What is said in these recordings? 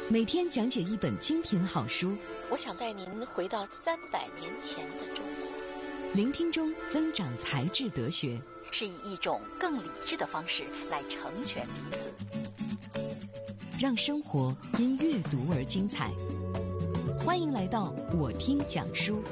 每天讲解一本精品好书， 我想带您回到300年前的中国。 聆听中增长才智德学， 是以一种更理智的方式来成全彼此， 让生活因阅读而精彩。欢迎来到我听讲书。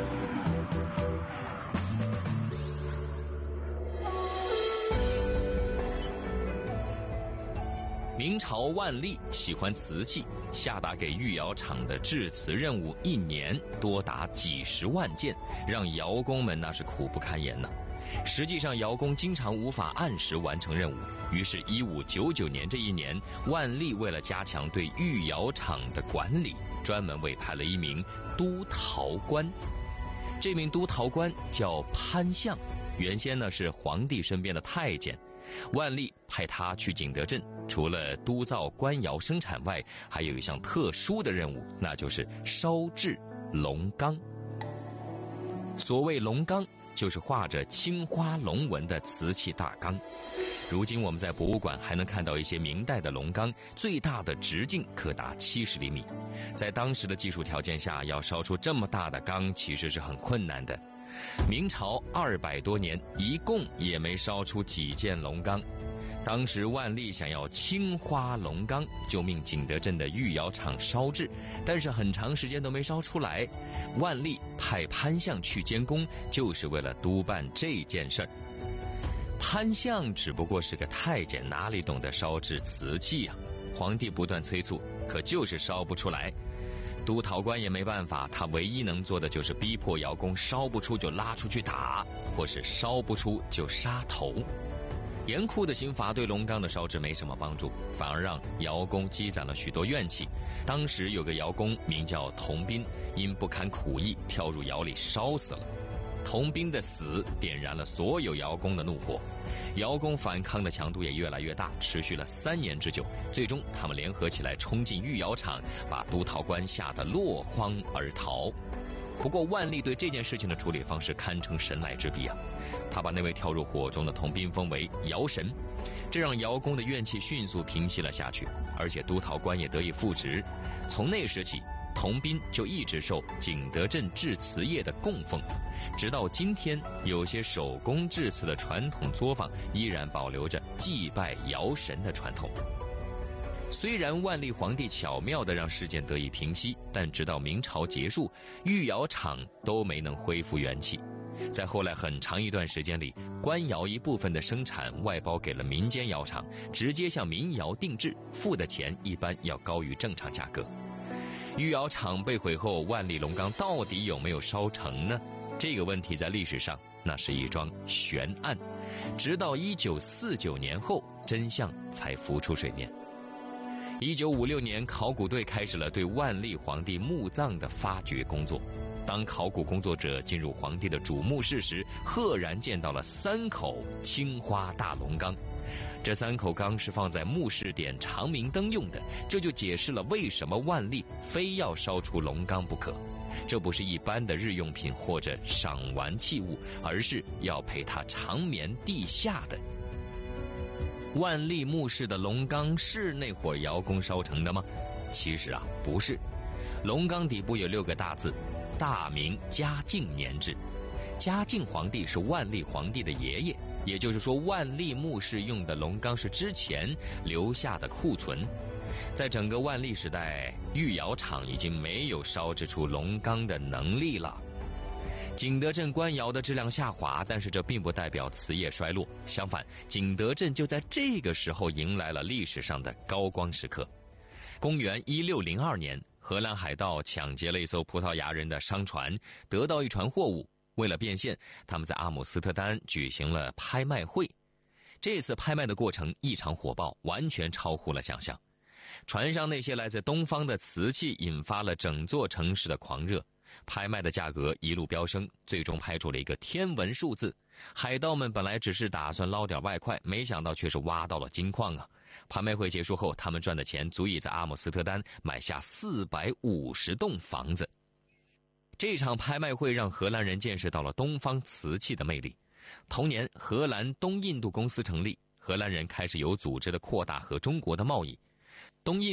明朝万历喜欢瓷器，下达给御窑厂的制瓷任务1年多达几十万件，让窑工们那是苦不堪言呢。实际上窑工经常无法按时完成任务，于是1599年这一年，万历为了加强对御窑厂的管理，专门委派了一名督陶官。这名督陶官叫潘相，原先呢是皇帝身边的太监。万历派他去景德镇，除了督造官窑生产外，还有一项特殊的任务，那就是烧制龙缸。所谓龙缸，就是画着青花龙纹的瓷器大缸。如今我们在博物馆还能看到一些明代的龙缸，最大的直径可达70厘米。在当时的技术条件下，要烧出这么大的缸其实是很困难的。明朝200多年，一共也没烧出几件龙缸。当时万历想要青花龙缸，就命景德镇的御窑厂烧制，但是很长时间都没烧出来。万历派潘相去监工，就是为了督办这件事儿。潘相只不过是个太监，哪里懂得烧制瓷器啊？皇帝不断催促，可就是烧不出来。督陶官也没办法，他唯一能做的就是逼迫窑工烧不出就拉出去打，或是烧不出就杀头。严酷的刑罚对龙缸的烧制没什么帮助，反而让窑工积攒了许多怨气。当时有个窑工名叫童斌，因不堪苦役跳入窑里烧死了。童斌的死点燃了所有窑工的怒火，窑工反抗的强度也越来越大，持续了3年之久。最终他们联合起来冲进御窑厂，把督陶官吓得落荒而逃。不过万历对这件事情的处理方式堪称神来之笔啊！他把那位跳入火中的童斌封为窑神，这让窑工的怨气迅速平息了下去，而且督陶官也得以复职。从那时起，童斌就一直受景德镇制瓷业的供奉，直到今天，有些手工制瓷的传统作坊依然保留着祭拜窑神的传统。虽然万历皇帝巧妙地让事件得以平息，但直到明朝结束，御窑厂都没能恢复元气。在后来很长一段时间里，官窑一部分的生产外包给了民间窑厂，直接向民窑定制，付的钱一般要高于正常价格。御窑厂被毁后，万历龙缸到底有没有烧成呢？这个问题在历史上那是一桩悬案，直到1949年后，真相才浮出水面。1956年，考古队开始了对万历皇帝墓葬的发掘工作。当考古工作者进入皇帝的主墓室时，赫然见到了3口青花大龙缸。这3口缸是放在墓室点长明灯用的，这就解释了为什么万历非要烧出龙缸不可。这不是一般的日用品或者赏玩器物，而是要陪他长眠地下的。万历墓室的龙缸是那伙窑工烧成的吗？其实不是。龙缸底部有6个大字：大明嘉靖年制。嘉靖皇帝是万历皇帝的爷爷，也就是说万历墓室用的龙缸是之前留下的库存。在整个万历时代，御窑厂已经没有烧制出龙缸的能力了。景德镇官窑的质量下滑，但是这并不代表瓷业衰落，相反，景德镇就在这个时候迎来了历史上的高光时刻。公元1602年，荷兰海盗抢劫了一艘葡萄牙人的商船，得到一船货物。为了变现，他们在阿姆斯特丹举行了拍卖会。这次拍卖的过程异常火爆，完全超乎了想象。船上那些来自东方的瓷器引发了整座城市的狂热，拍卖的价格一路飙升，最终拍出了一个天文数字。海盗们本来只是打算捞点外快，没想到却是挖到了金矿啊！拍卖会结束后，他们赚的钱足以在阿姆斯特丹买下450栋房子。这场拍卖会让荷兰人见识到了东方瓷器的魅力。同年，荷兰东印度公司成立，荷兰人开始有组织地扩大和中国的贸易。东印